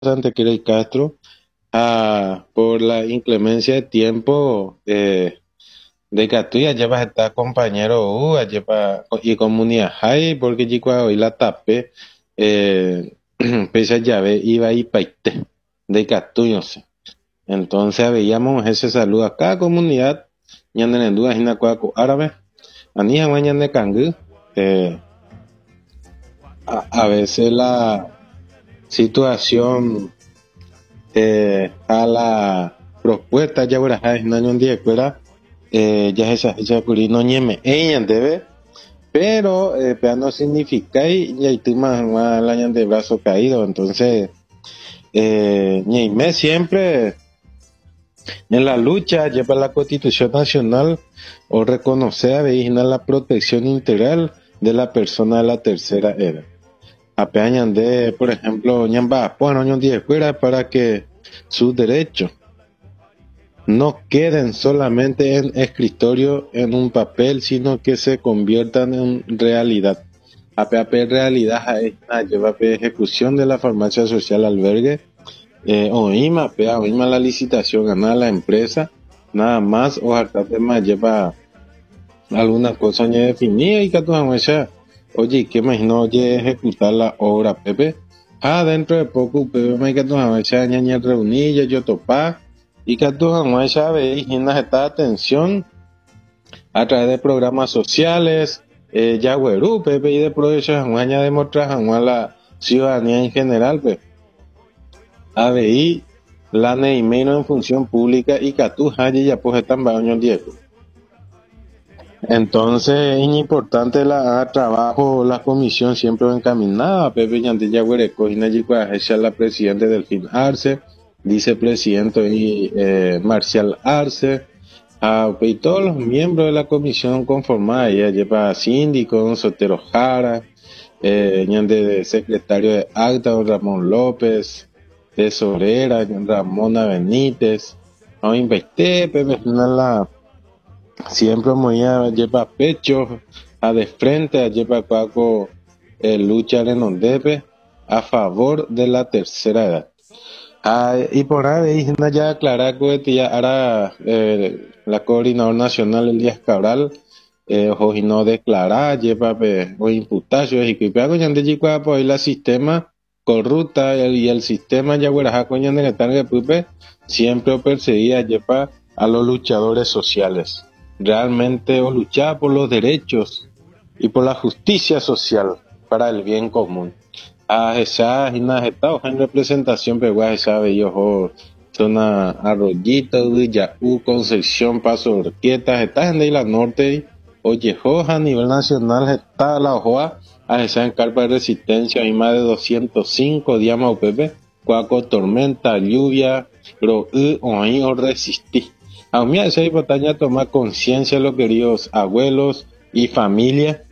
Santa Cruz y Castro, por la inclemencia de tiempo, de Catuya lleva a estar compañero lleva y comunidad hay porque chico hoy la tapé, pese a llave iba y paite de Catuya, no sé. Entonces veíamos ese saludo a cada comunidad, ñande en duda en cuaco árabe, anija mañana de cangú, a veces la situación, a la propuesta ya ahora es un año en día ya esa curi no ñeme ella debe, pero no significa y ya tú más el año de brazo caído. Entonces ñeme siempre en la lucha lleva la Constitución Nacional o reconocer a la protección integral de la persona de la tercera edad. Apeañan de, por ejemplo, ñamba, pues años 10 fuera para que sus derechos no queden solamente en escritorio, en un papel, sino que se conviertan en realidad. APAP realidad es la lleva ejecución de la farmacia social albergue, oíma la licitación, ganar la empresa, nada más, o hasta más lleva alguna cosa ya definida y que tú oye, ¿qué imagino oye ejecutar la obra, Pepe? Dentro de poco, Pepe, me que tú ñaña reunilla, yo topa, y que tú veis en esta atención a través de programas sociales, ya güerú, Pepe, y de proyectos, de demostrar a la ciudadanía en general, Pepe. ABI, la neimeno en función pública y que tú ya pues están baños 10. Entonces es importante la trabajo, la comisión siempre encaminada, Pepe Yandilla Huereco, la presidente Delfín Arce, vicepresidente y Marcial Arce, y todos los miembros de la comisión conformada, ella lleva síndico, Sotero Jara, de secretario de acta, don Ramón López, tesorera, don Ramona Benítez, no investé, Pepe la siempre lleva pecho a de frente, lleva cuaco luchar en ondepe a favor de la tercera edad. Y por ahí ya aclarar que ya ahora la coordinadora nacional Elías Cabral hoy no declarar lleva o imputación y que hago ya de por ahí la sistema corrupta y el sistema ya hueraja coña de que pupe siempre perseguía lleva a los luchadores sociales. Realmente o luchar por los derechos y por la justicia social para el bien común. Esa en representación pero esa bello zona Arroyito, Villaú, Concepción, Paso Orquietas, está en la norte, oye, a nivel nacional está la hoja a esa en carpa de resistencia hay más de 205 días más Pepe, cuaco, tormenta, lluvia, pero hoy o resistí. A mí esa importancia tomar conciencia de los queridos abuelos y familia,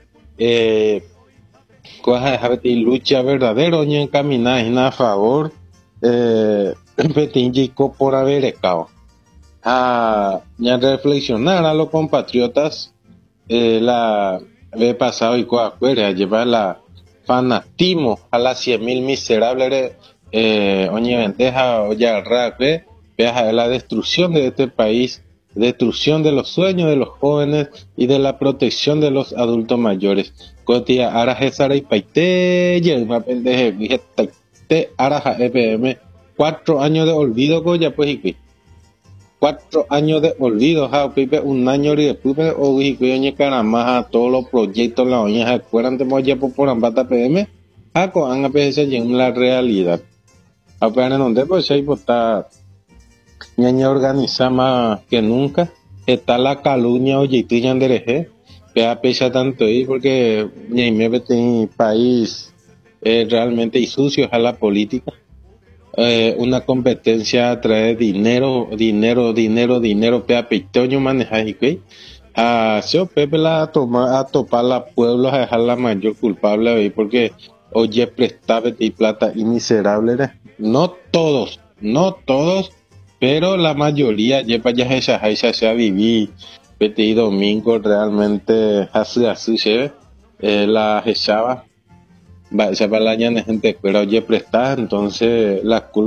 y lucha verdadero ni encaminada a favor, petingico por haber estado. Ya reflexionar a los compatriotas, la vez pasado y coacuera, llevar la fanatismo a las 100.000 miserables, oñe venteja, oye, rape, veas la destrucción de este país, destrucción de los sueños de los jóvenes y de la protección de los adultos mayores. Cotia araje sara y paite, yelma pendeje, te araja EPM, 4 años de olvido, coya pues y 4 años de olvido, un año y después o y que caramaja todos los proyectos la oña se acuerdan de moya por ambata PM, con a veces en la realidad. Apenas donde pues hay votar ñaña organiza más que nunca, está la calumnia oye y yandereje, que pesa tanto ahí porque ñaime en país realmente y sucio a la política. Una competencia a traer dinero, pea pequeño manejar y que se Pepe la a topar la pueblos a dejar la mayor culpable ahí porque oye prestaba y plata y miserable, no todos, pero la mayoría lleva ya esa se a vivir Pete y domingo realmente así se la echaba va, esa para la gente, pero oye, presta, entonces la